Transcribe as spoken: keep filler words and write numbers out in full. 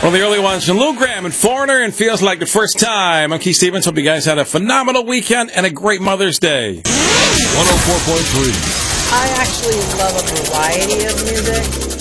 Well, the early ones, Lou Gramm and Foreigner, and Feels Like the First Time. I'm Keith Stevens. Hope you guys had a phenomenal weekend and a great Mother's Day. one oh four point three. I actually love a variety of music.